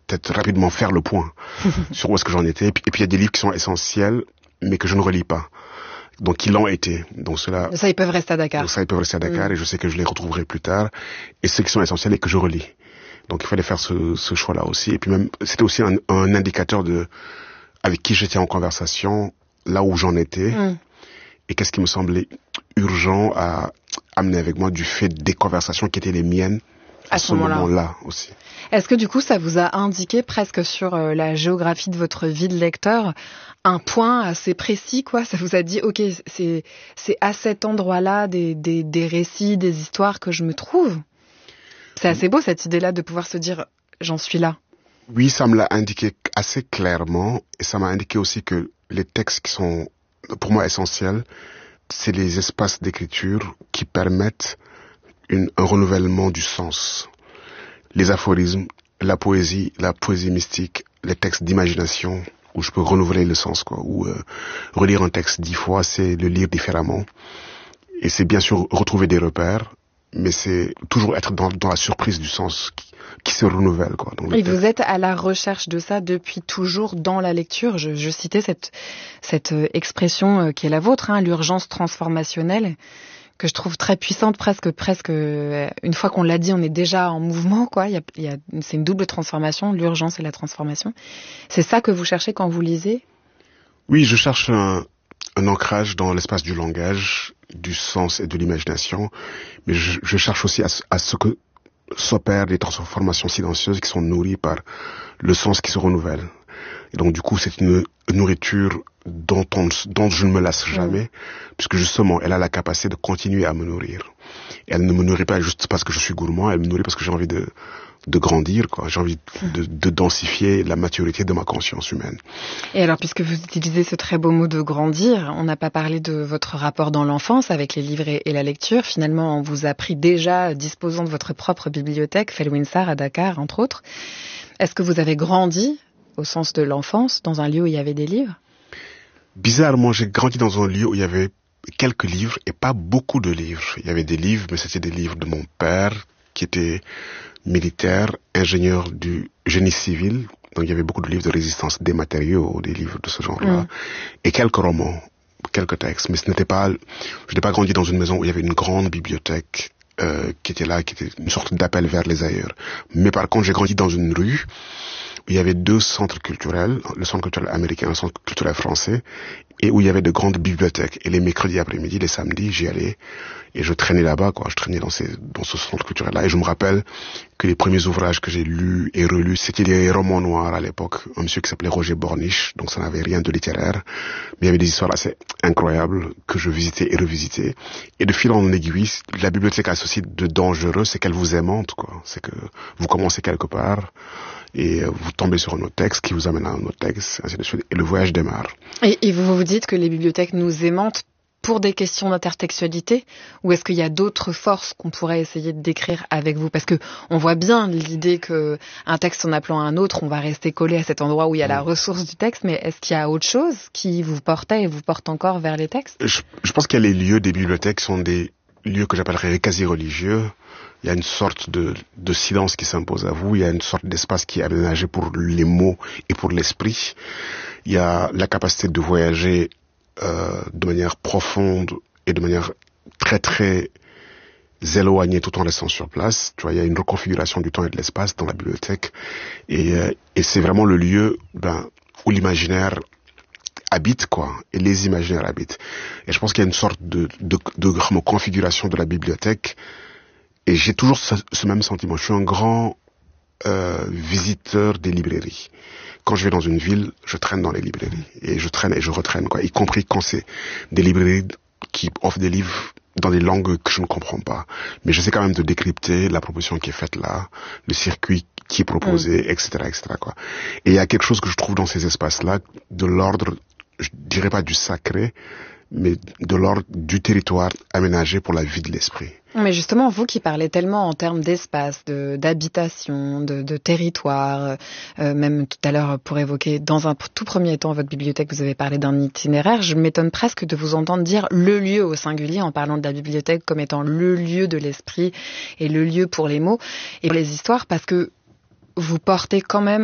peut-être rapidement faire le point sur où est-ce que j'en étais. Et puis il y a des livres qui sont essentiels, mais que je ne relis pas. Donc, ils l'ont été. Donc, cela. Ça, ils peuvent rester à Dakar. Donc, ça, ils peuvent rester à Dakar, et je sais que je les retrouverai plus tard. Et ceux qui sont essentiels et que je relis. Donc, il fallait faire ce choix-là aussi. Et puis même, c'était aussi un indicateur avec qui j'étais en conversation, là où j'en étais, et qu'est-ce qui me semblait urgent à amener avec moi du fait des conversations qui étaient les miennes à ce moment-là aussi. Est-ce que du coup, ça vous a indiqué presque sur la géographie de votre vie de lecteur un point assez précis, quoi? Ça vous a dit, ok, c'est à cet endroit-là des récits, des histoires que je me trouve? C'est assez beau cette idée-là de pouvoir se dire, j'en suis là. Oui, ça me l'a indiqué assez clairement, et ça m'a indiqué aussi que les textes qui sont pour moi essentiels, c'est les espaces d'écriture qui permettent un renouvellement du sens. Les aphorismes, la poésie mystique, les textes d'imagination, où je peux renouveler le sens, quoi. Ou relire un texte 10 fois, c'est le lire différemment. Et c'est bien sûr retrouver des repères, mais c'est toujours être dans la surprise du sens qui se renouvelle, quoi. Et vous êtes à la recherche de ça depuis toujours dans la lecture. Je citais cette expression qui est la vôtre, l'urgence transformationnelle, que je trouve très puissante, presque une fois qu'on l'a dit, on est déjà en mouvement, quoi. C'est une double transformation, l'urgence et la transformation. C'est ça que vous cherchez quand vous lisez? Oui, je cherche un ancrage dans l'espace du langage, du sens et de l'imagination, mais je cherche aussi à ce que s'opèrent des transformations silencieuses qui sont nourries par le sens qui se renouvelle. Et donc du coup, c'est une nourriture dont je ne me lasse jamais, puisque justement, elle a la capacité de continuer à me nourrir. Et elle ne me nourrit pas juste parce que je suis gourmand, elle me nourrit parce que j'ai envie de grandir, quoi. J'ai envie de densifier la maturité de ma conscience humaine. Et alors, puisque vous utilisez ce très beau mot de grandir, on n'a pas parlé de votre rapport dans l'enfance avec les livres et la lecture. Finalement, on vous a pris déjà disposant de votre propre bibliothèque, Felwinsar à Dakar, entre autres. Est-ce que vous avez grandi au sens de l'enfance, dans un lieu où il y avait des livres? Bizarrement, j'ai grandi dans un lieu où il y avait quelques livres et pas beaucoup de livres. Il y avait des livres, mais c'était des livres de mon père, qui était militaire, ingénieur du génie civil. Donc il y avait beaucoup de livres de résistance des matériaux, des livres de ce genre-là. Et quelques romans, quelques textes. Mais je n'ai pas grandi dans une maison où il y avait une grande bibliothèque qui était là, qui était une sorte d'appel vers les ailleurs. Mais par contre, j'ai grandi dans une rue où il y avait 2 centres culturels, le centre culturel américain et le centre culturel français, et où il y avait de grandes bibliothèques. Et les mercredis après-midi, les samedis, j'y allais et je traînais là-bas, quoi. Je traînais dans ce centre culturel-là. Et je me rappelle que les premiers ouvrages que j'ai lus et relus, c'était des romans noirs à l'époque. Un monsieur qui s'appelait Roger Borniche, donc ça n'avait rien de littéraire. Mais il y avait des histoires assez incroyables que je visitais et revisitais. Et de fil en aiguille, la bibliothèque a ceci de dangereux, c'est qu'elle vous aimante, quoi. C'est que vous commencez quelque part et vous tombez sur un autre texte qui vous amène à un autre texte, ainsi de suite, et le voyage démarre. Et vous vous dites que les bibliothèques nous aimantent pour des questions d'intertextualité, ou est-ce qu'il y a d'autres forces qu'on pourrait essayer de décrire avec vous? Parce que on voit bien l'idée que un texte en appelant un autre, on va rester collé à cet endroit où il y a la ressource du texte, mais est-ce qu'il y a autre chose qui vous portait et vous porte encore vers les textes? Je pense qu'il y a les lieux des bibliothèques qui sont des lieux que j'appellerais quasi religieux. Il y a une sorte de silence qui s'impose à vous. Il y a une sorte d'espace qui est aménagé pour les mots et pour l'esprit. Il y a la capacité de voyager de manière profonde et de manière très très éloignée tout en restant sur place. Tu vois, il y a une reconfiguration du temps et de l'espace dans la bibliothèque. Et c'est vraiment le lieu où l'imaginaire habite, quoi, et les imaginaires habitent. Et je pense qu'il y a une sorte de configuration de la bibliothèque. Et j'ai toujours ce même sentiment. Je suis un grand visiteur des librairies. Quand je vais dans une ville, je traîne dans les librairies. Et je traîne et je retraîne, quoi. Y compris quand c'est des librairies qui offrent des livres dans des langues que je ne comprends pas. Mais j'essaie quand même de décrypter la proposition qui est faite là, le circuit qui est proposé, etc., quoi. Et il y a quelque chose que je trouve dans ces espaces-là, de l'ordre, je dirais pas du sacré, mais de l'ordre du territoire aménagé pour la vie de l'esprit. Mais justement, vous qui parlez tellement en termes d'espace, d'habitation, de territoire, même tout à l'heure pour évoquer, dans un tout premier temps, votre bibliothèque, vous avez parlé d'un itinéraire, je m'étonne presque de vous entendre dire le lieu au singulier en parlant de la bibliothèque comme étant le lieu de l'esprit et le lieu pour les mots et pour les histoires, parce que vous portez quand même